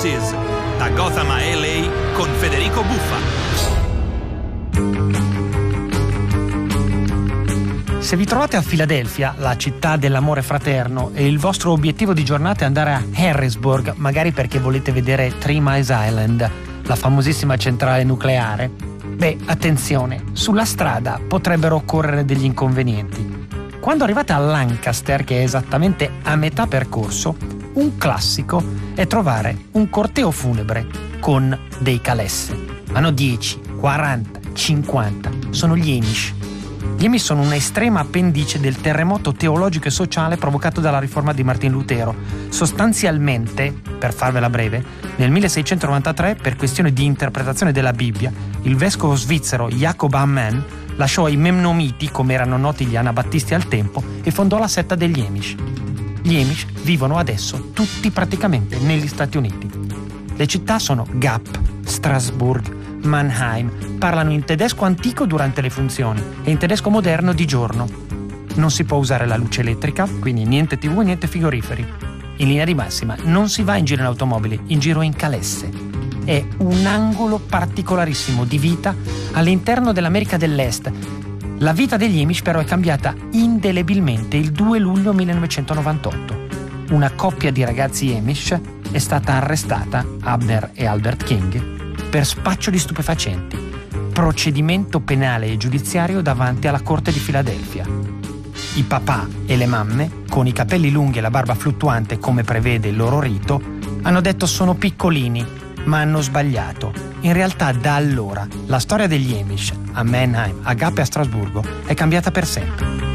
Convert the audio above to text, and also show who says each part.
Speaker 1: Cities, da Gotham a LA con Federico Buffa.
Speaker 2: Se vi trovate a Filadelfia, la città dell'amore fraterno, e il vostro obiettivo di giornata è andare a Harrisburg, magari perché volete vedere 3 Miles Island, la famosissima centrale nucleare, beh, attenzione, sulla strada potrebbero occorrere degli inconvenienti. Quando arrivate a Lancaster, che è esattamente a metà percorso, un classico è trovare un corteo funebre con dei calesse. Hanno 10, 40, 50, sono gli Amish. Gli Amish sono una estrema appendice del terremoto teologico e sociale provocato dalla riforma di Martin Lutero. Sostanzialmente, per farvela breve, nel 1693, per questione di interpretazione della Bibbia, il vescovo svizzero Jacob Ammann lasciò i Memnomiti, come erano noti gli anabattisti al tempo, e fondò la setta degli Amish. Gli Amish vivono adesso tutti praticamente negli Stati Uniti. Le città sono Gap, Strasburg, Mannheim, parlano in tedesco antico durante le funzioni e in tedesco moderno di giorno. Non si può usare la luce elettrica, quindi niente TV, niente frigoriferi. In linea di massima non si va in giro in automobile, in giro in calesse. È un angolo particolarissimo di vita all'interno dell'America dell'Est. La vita degli Amish però è cambiata indelebilmente il 2 luglio 1998. Una coppia di ragazzi Amish è stata arrestata, Abner e Albert King, per spaccio di stupefacenti. Procedimento penale e giudiziario davanti alla Corte di Filadelfia. I papà e le mamme, con i capelli lunghi e la barba fluttuante come prevede il loro rito, hanno detto sono piccolini, ma hanno sbagliato. In realtà da allora la storia degli Amish a Mannheim, a Gap e a Strasburgo è cambiata per sempre.